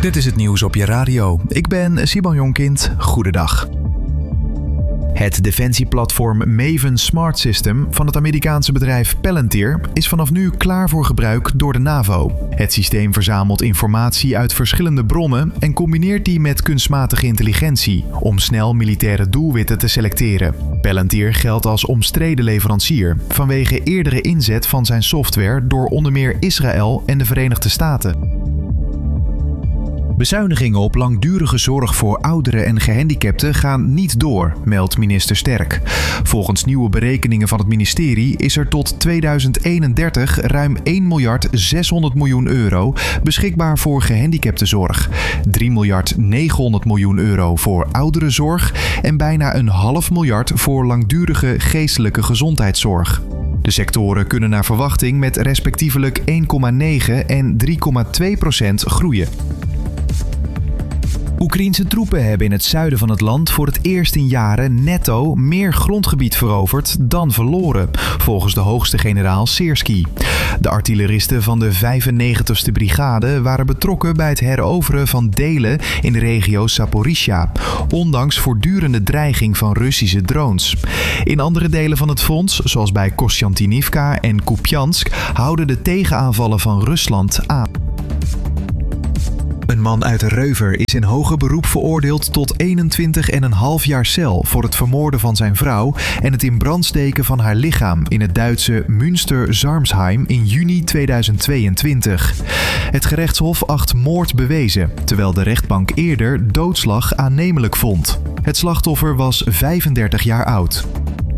Dit is het nieuws op je radio. Ik ben Simon Jonkind. Goedendag. Het defensieplatform Maven Smart System van het Amerikaanse bedrijf Palantir is vanaf nu klaar voor gebruik door de NAVO. Het systeem verzamelt informatie uit verschillende bronnen en combineert die met kunstmatige intelligentie om snel militaire doelwitten te selecteren. Palantir geldt als omstreden leverancier vanwege eerdere inzet van zijn software door onder meer Israël en de Verenigde Staten. Bezuinigingen op langdurige zorg voor ouderen en gehandicapten gaan niet door, meldt minister Sterk. Volgens nieuwe berekeningen van het ministerie is er tot 2031 ruim 1.600 miljoen euro beschikbaar voor gehandicaptenzorg, 3.900 miljoen euro voor ouderenzorg en bijna 500 miljoen voor langdurige geestelijke gezondheidszorg. De sectoren kunnen naar verwachting met respectievelijk 1,9 en 3,2% groeien. Oekraïense troepen hebben in het zuiden van het land voor het eerst in jaren netto meer grondgebied veroverd dan verloren, volgens de hoogste generaal Syrskyi. De artilleristen van de 95e brigade waren betrokken bij het heroveren van delen in de regio Zaporizhzhia, ondanks voortdurende dreiging van Russische drones. In andere delen van het front, zoals bij Kostjantinivka en Kupiansk, houden de tegenaanvallen van Rusland aan. Een man uit Reuver is in hoger beroep veroordeeld tot 21,5 jaar cel voor het vermoorden van zijn vrouw en het in brand steken van haar lichaam in het Duitse Münster-Sarmsheim in juni 2022. Het gerechtshof acht moord bewezen, terwijl de rechtbank eerder doodslag aannemelijk vond. Het slachtoffer was 35 jaar oud.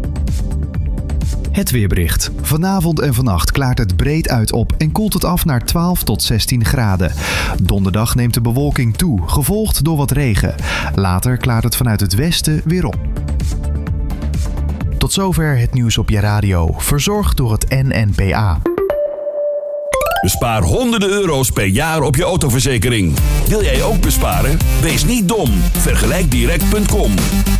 Het weerbericht. Vanavond en vannacht klaart het breed uit op en koelt het af naar 12 tot 16 graden. Donderdag neemt de bewolking toe, gevolgd door wat regen. Later klaart het vanuit het westen weer op. Tot zover het nieuws op je radio, verzorgd door het NNPA. Bespaar honderden euro's per jaar op je autoverzekering. Wil jij ook besparen? Wees niet dom. Vergelijkdirect.com.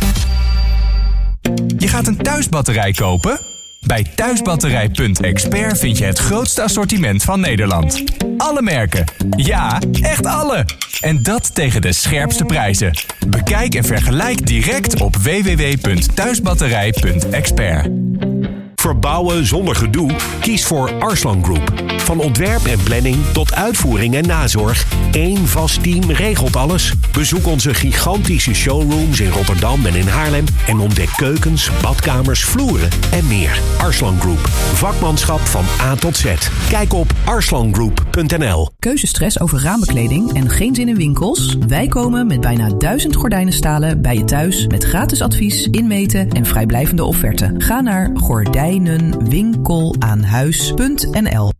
Je gaat een thuisbatterij kopen? Bij Thuisbatterij.expert vind je het grootste assortiment van Nederland. Alle merken. Ja, echt alle. En dat tegen de scherpste prijzen. Bekijk en vergelijk direct op www.thuisbatterij.expert. Verbouwen zonder gedoe? Kies voor Arslan Group. Van ontwerp en planning tot uitvoering en nazorg. Eén vast team regelt alles. Bezoek onze gigantische showrooms in Rotterdam en in Haarlem en ontdek keukens, badkamers, vloeren en meer. Arslan Group. Vakmanschap van A tot Z. Kijk op arslangroup.nl. Keuzestress over raambekleding en geen zin in winkels? Wij komen met bijna 1000 gordijnenstalen bij je thuis met gratis advies, inmeten en vrijblijvende offerte. Ga naar gordijnenwinkelaanhuis.nl.